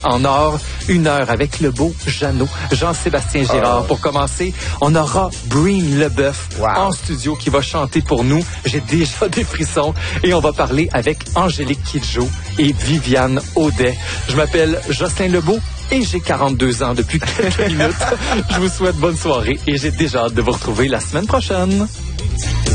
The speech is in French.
en or, 1 heure avec le beau Jeannot, Jean-Sébastien Girard. Pour commencer, on aura Breen Leboeuf en studio qui va chanter pour nous. J'ai déjà des frissons. Et on va parler avec Angélique Kidjo et Viviane Audet. Je m'appelle Jocelyn Lebeau et j'ai 42 ans depuis quelques minutes. Je vous souhaite bonne soirée et j'ai déjà hâte de vous retrouver la semaine prochaine.